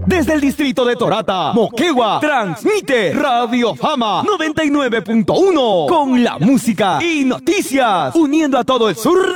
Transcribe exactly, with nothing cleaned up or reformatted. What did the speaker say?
Desde el distrito de Torata, Moquegua, transmite Radio Fama noventa y nueve punto uno con la música y noticias, uniendo a todo el sur